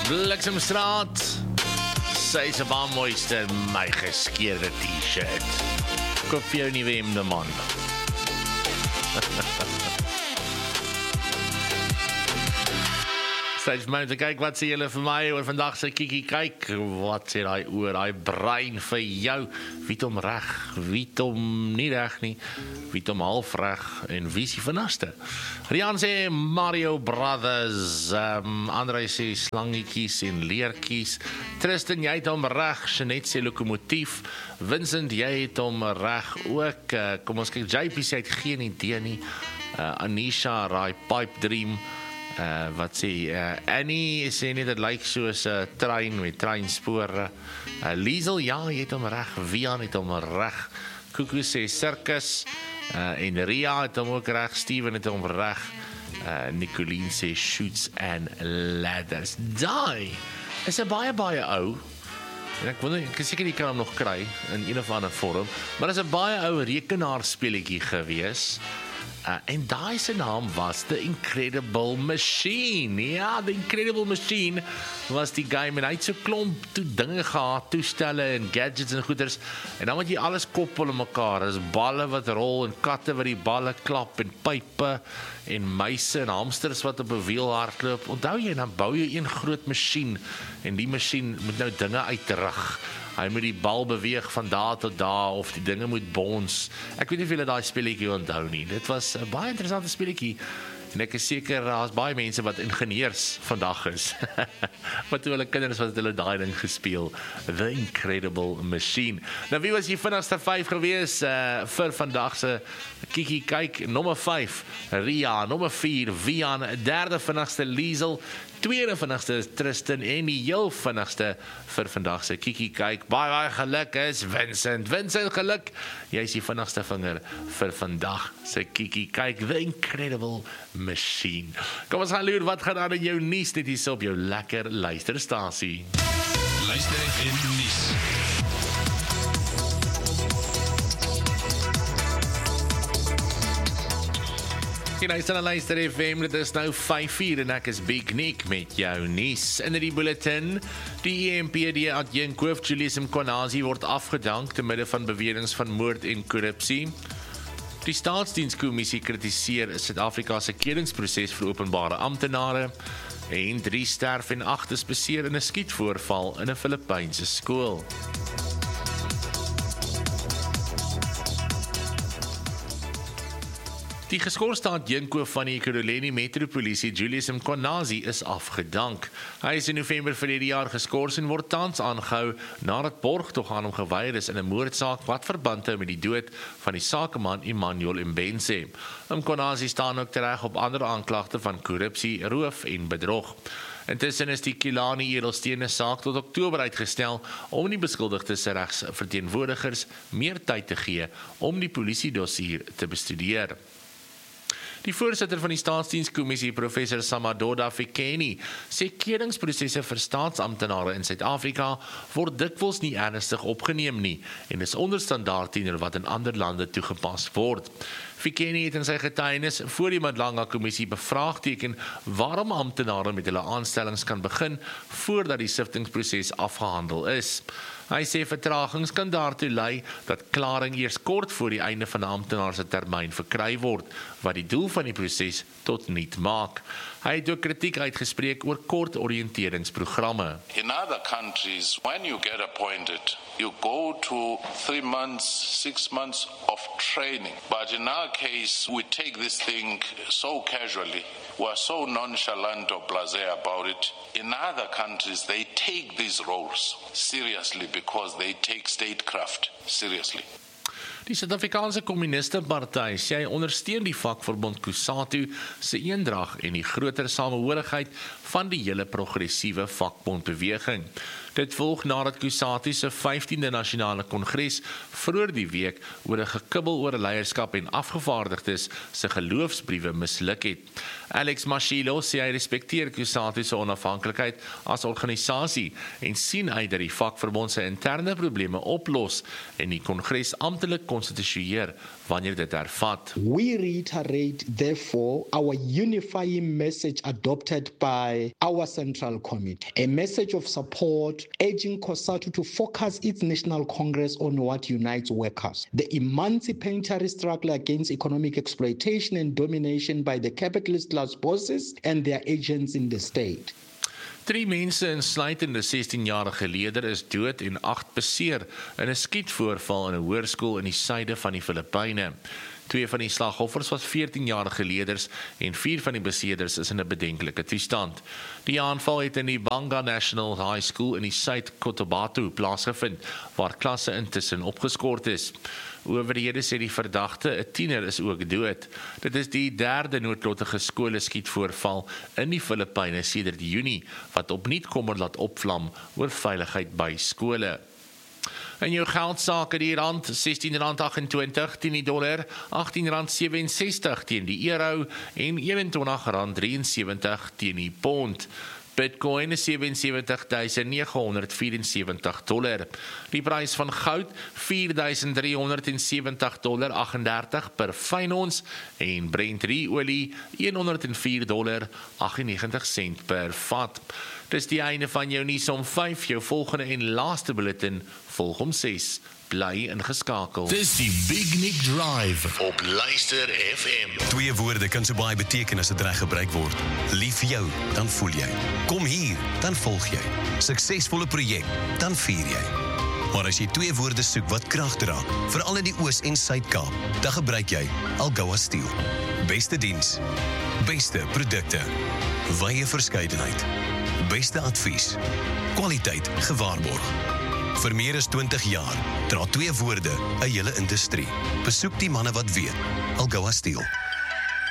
Bliksemstraat, sy is 'n baie mooiste in my geskeurde t-shirt. Koop vir jou nuwe hemde, man. Stage man, te kyk wat sê julle vir my oor vandag se kiekie kyk. Wat sê daai oor, daai brein vir jou? Wie het hom reg, wie het hom nie reg nie, wie het hom half reg en wie is die vanaste? Rian sê Mario Brothers, André sê slangetjies en leertjies. Tristan, jy het hom reg. Jeanette sê lokomotief. Vincent, jy het hom reg ook. Kom ons kyk, JP sê hy het geen idee nie. Anisha, raai pipe dream. Wat sê, Annie sê net, dit lyk soos 'n trein met treinspore. Liesel, ja, jy het hom reg. Vian het hom reg. Kuku sê circus. En Ria het hom ook reg. Steven het hom reg. Nicoline sê shoots and ladders. Daai is 'n baie ou. En ek wonder, ek is seker jy kan hom nog kry in een of ander vorm, maar dit is 'n baie ou rekenaarspeletjie gewees. En daai se naam was The Incredible Machine. Ja, The Incredible Machine was die game en hy het so klomp dinge gehad, toestelle en gadgets en goeders. En dan moet jy alles koppel aan mekaar. Dis balle wat rol en katte wat die balle klap en pype en muise en hamsters wat op 'n wiel hardloop. Onthou jy, dan bou jy een groot masjien en die masjien moet nou dinge uitrig. Hy moet die bal beweeg van daar tot daar of die dinge moet bons. Ek weet nie of julle daai speletjie onthou nie. Dit was 'n baie interessante speletjie. En ek is seker daar's baie mense wat ingenieurs vandag is. Wat toe hulle kinders wat hulle daai ding gespeel. The Incredible Machine. Nou wie was die vinnigste 5 gewees vir vandag se kiekie kyk? Nommer 5, Ria. Nommer 4, Vian. Derde vinnigste, Liesel. Tweede vinnigste is Tristan en die heel vinnigste vir vandag se kiekie kyk. Baie geluk is Vincent. Vincent, geluk. Jy is die vinnigste vinger vir vandag se kiekie kyk. The Incredible Machine. Kom ons gaan loer wat gaan aan in jou nuus net hier op jou lekker luisterstasie. Luister en nuus. Jy luister FM, dit is nou 5:00 en ek is Big Nick met jou nuus. In die bulletin, die EMPD adjunkt hoof Julius Mkhwanazi word afgedank te midde van beweringe van moord en korrupsie. Die staatsdienskommissie kritiseer Suid-Afrika se keringsproses vir openbare amptenare en 3 sterf en 8 is beseer in 'n skietvoorval in 'n Filippynse skool. Die geskorste adjunkhoof van die Ekurhuleni Metropolisie, Julius Mkhwanazi, is afgedank. Hy is in November verlede jaar geskort en word tans aangehou nadat borgtog aan hom geweier is in 'n moordsaak wat verband hou met die dood van die sakeman Emmanuel Mbenze. Mkhwanazi staan ook tereg op ander aanklagte van korrupsie, roof en bedrog. Intussen is die Kilani Edelstene saak tot Oktober uitgestel om die beskuldigdes se regsverteenwoordigers meer tyd te gee om die polisiedossier te bestudeer. Die voorsitter van die staatsdienskommissie, professor Samadoda Fikeni, sê keringsprosesse vir staatsamptenare in Suid-Afrika word dikwels nie ernstig opgeneem nie en is onderstandaard teenoor wat in ander lande toegepas word. Fikeni het in sy getuienis voor die Madlanga kommissie bevraagteken waarom amptenare met hulle aanstellings kan begin voordat die siftingsproses afgehandel is. Hy sê vertragings kan daartoe lei dat klaring eers kort voor die einde van 'n amptenaar se termyn verkry word, wat die doel van die proses tot niet maak. Hy het ook kritiek uitgespreek oor kort oriënteringsprogramme. In other countries, when you get appointed, you go to 3 months, 6 months of training. But in our case, we take this thing so casually. We are so nonchalant or blasé about it. In other countries, they take these roles seriously because they take statecraft seriously. Die Suid-Afrikaanse Kommuniste Party sê hy ondersteun die vakverbond Kusatu se eendrag en die groter samehorigheid van die hele progressiewe vakbondbeweging. Dit volg nadat Kusatu se 15de nasionale kongres vroeër die week oor 'n gekibbel oor leierskap en afgevaardigdes se geloofsbriewe misluk het. Alex Mashilo sê hy respekteer Kusatu se onafhanklikheid as organisasie en sien uit dat die vakverbond se interne probleme oplos en die kongres amptelik konstitueer wanneer dit hervat. We reiterate, therefore, our unifying message adopted by our Central Committee, a message of support urging COSATU to focus its National Congress on what unites workers, the emancipatory struggle against economic exploitation and domination by the capitalist class bosses and their agents in the state. 3 mense insluitende 16-jarige leerder is dood en 8 beseer in 'n skietvoorval in 'n hoërskool in die suide van die Filippyne. 2 van die slagoffers was 14-jarige leerders en 4 van die beseerders is in 'n bedenklike toestand. Die aanval het in die Banga National High School in die Suid-Cotabato plaasgevind, waar klasse intussen opgeskort is. Owerhede sê die verdagte, 'n tiener, is ook dood. Dit is die 3de noodlottige skoolskietvoorval in die Filippyne sedert Junie, wat opnuut kommer laat opvlam oor veiligheid by skole. In jou geldsake die rand R16.28 teen die dollar, R18.67 teen die euro en R21.73 teen die pond. Bitcoin is $77,974. Die prys van goud $4,370.38 per fyn ons en Brent olie $104.98 per vat. Dis die einde van jou nuus om 5, jou volgende en laaste bulletin volg om 6. Bly ingeskakel. Dis die Big Nick Drive op Luister FM. 2 woorde kan so baie beteken as dit reg gebruik word. Lief vir jou, dan voel jy. Kom hier, dan volg jy. Suksesvolle projek, dan vier jy. Maar as jy 2 woorde soek wat krag dra, veral in die Oos- en Suid-Kaap, dan gebruik jy Algoa Steel. Beste diens, beste produkte, wye verskeidenheid, beste advies, kwaliteit gewaarborg. Vir meer as 20 jaar dra 2 woorde 'n hele industrie. Besoek die manne wat weet. Algoa Steel.